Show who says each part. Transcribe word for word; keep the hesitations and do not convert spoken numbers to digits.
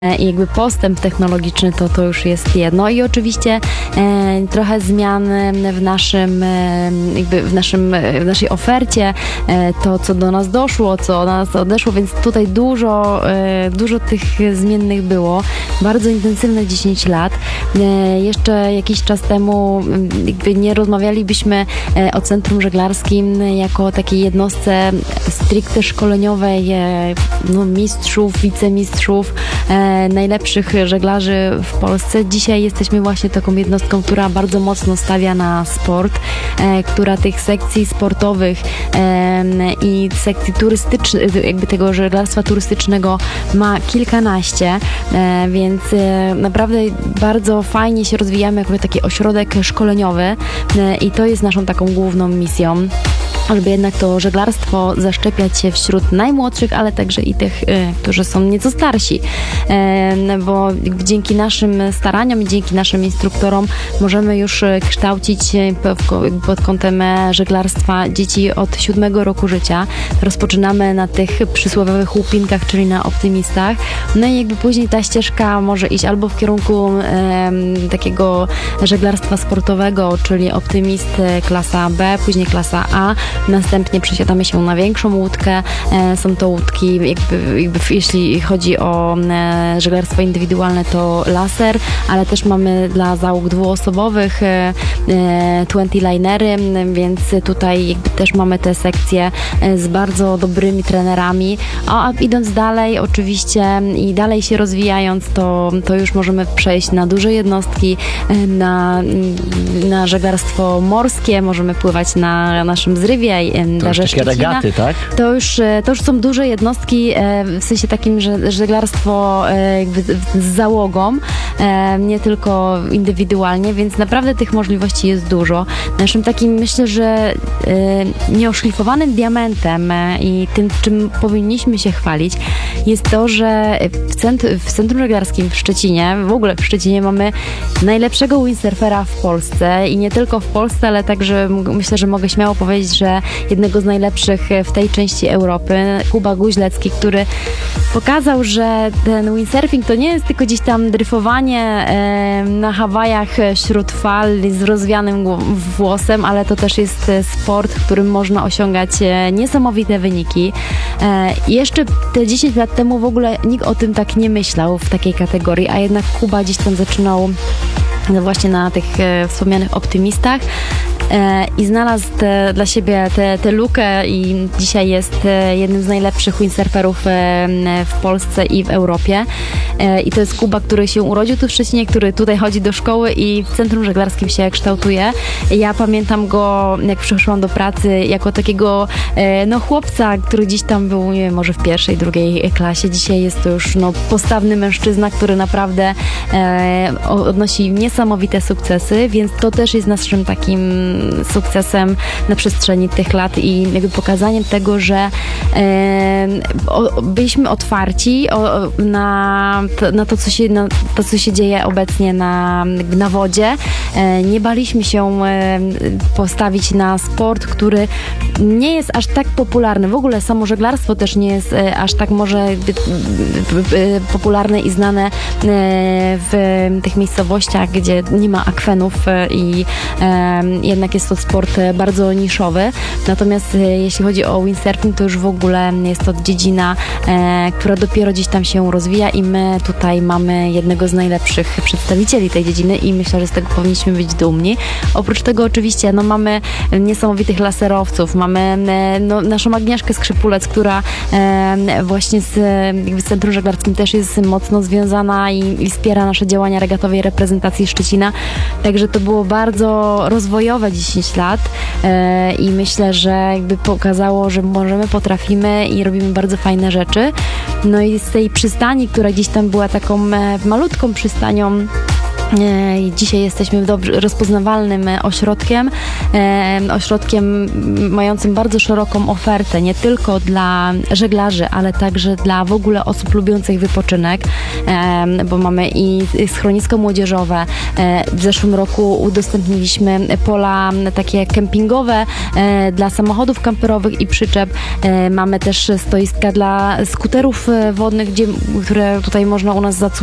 Speaker 1: I jakby postęp technologiczny to, to już jest jedno i oczywiście e, trochę zmian w naszym, e, jakby w naszym, w naszej ofercie, e, to co do nas doszło, co do nas odeszło, więc tutaj dużo, e, dużo tych zmiennych było, bardzo intensywne dziesięć lat. E, jeszcze jakiś czas temu jakby nie rozmawialibyśmy e, o Centrum Żeglarskim jako takiej jednostce stricte szkoleniowej, e, no, mistrzów, wicemistrzów, e, najlepszych żeglarzy w Polsce. Dzisiaj jesteśmy właśnie taką jednostką, która bardzo mocno stawia na sport, e, która tych sekcji sportowych e, i sekcji turystycznych, jakby tego żeglarstwa turystycznego ma kilkanaście, e, więc e, naprawdę bardzo fajnie się rozwijamy jako taki ośrodek szkoleniowy e, i to jest naszą taką główną misją, żeby jednak to żeglarstwo zaszczepiać się wśród najmłodszych, ale także i tych, y, którzy są nieco starsi. E, bo dzięki naszym staraniom i dzięki naszym instruktorom możemy już kształcić pod kątem żeglarstwa dzieci od siódmego roku życia. Rozpoczynamy na tych przysłowiowych łupinkach, czyli na optymistach. No i jakby później ta ścieżka może iść albo w kierunku e, takiego żeglarstwa sportowego, czyli optymist klasa B, później klasa A. Następnie przesiadamy się na większą łódkę. E, są to łódki, jakby, jakby jeśli chodzi o e, żeglarstwo indywidualne, to laser, ale też mamy dla załóg dwuosobowych e, e, dwudziesto linery, więc tutaj jakby też mamy te sekcje e, z bardzo dobrymi trenerami. A idąc dalej, oczywiście i dalej się rozwijając, to, to już możemy przejść na duże jednostki, e, na, na żeglarstwo morskie, możemy pływać na naszym zrywie.
Speaker 2: To już takie regaty, tak?
Speaker 1: To już, to już są duże jednostki, w sensie takim, że żeglarstwo z załogą, nie tylko indywidualnie, więc naprawdę tych możliwości jest dużo. Naszym takim, myślę, że nieoszlifowanym diamentem i tym, czym powinniśmy się chwalić, jest to, że w, centr- w Centrum Żeglarskim w Szczecinie, w ogóle w Szczecinie mamy najlepszego windsurfera w Polsce i nie tylko w Polsce, ale także myślę, że mogę śmiało powiedzieć, że jednego z najlepszych w tej części Europy, Kuba Guźlecki, który pokazał, że ten windsurfing to nie jest tylko gdzieś tam dryfowanie e, na Hawajach wśród fal z rozwianym włosem, ale to też jest sport, w którym można osiągać niesamowite wyniki. E, jeszcze te dziesięć lat temu w ogóle nikt o tym tak nie myślał w takiej kategorii, a jednak Kuba gdzieś tam zaczynał właśnie na tych e, wspomnianych optymistach e, i znalazł te, dla siebie tę lukę i dzisiaj jest e, jednym z najlepszych windsurferów e, w Polsce i w Europie. E, I to jest Kuba, który się urodził tu w Szczecinie, który tutaj chodzi do szkoły i w Centrum Żeglarskim się kształtuje. Ja pamiętam go, jak przyszłam do pracy, jako takiego e, no, chłopca, który gdzieś tam był, nie wiem, może w pierwszej, drugiej klasie. Dzisiaj jest to już no, postawny mężczyzna, który naprawdę e, odnosi niesamowite sukcesy, więc to też jest naszym takim sukcesem na przestrzeni tych lat i jakby pokazaniem tego, że e, o, byliśmy otwarci o, na, to, na to, co się, na to, co się dzieje obecnie na, na wodzie. E, nie baliśmy się e, postawić na sport, który nie jest aż tak popularny. W ogóle samo żeglarstwo też nie jest e, aż tak może e, e, popularne i znane e, w tych miejscowościach, gdzie nie ma akwenów i e, jednak jest to sport bardzo niszowy. Natomiast e, jeśli chodzi o windsurfing, to już w ogóle jest to dziedzina, e, która dopiero gdzieś tam się rozwija i my tutaj mamy jednego z najlepszych przedstawicieli tej dziedziny i myślę, że z tego powinniśmy być dumni. Oprócz tego oczywiście no, mamy niesamowitych laserowców, mamy e, no, naszą Agnieszkę Skrzypulec, która e, właśnie z, jakby z Centrum Żeglarskim też jest mocno związana i, i wspiera nasze działania regatowej reprezentacji Szczecina. Także to było bardzo rozwojowe dziesięć lat e, i myślę, że jakby pokazało, że możemy, potrafimy i robimy bardzo fajne rzeczy. No i z tej przystani, która gdzieś tam była taką e, malutką przystanią E, Dzisiaj jesteśmy dobrze rozpoznawalnym ośrodkiem, e, ośrodkiem mającym bardzo szeroką ofertę, nie tylko dla żeglarzy, ale także dla w ogóle osób lubiących wypoczynek, e, bo mamy i schronisko młodzieżowe. E, w zeszłym roku udostępniliśmy pola takie kempingowe e, dla samochodów kamperowych i przyczep. E, mamy też stoiska dla skuterów e, wodnych, gdzie, które tutaj można u nas zacumować.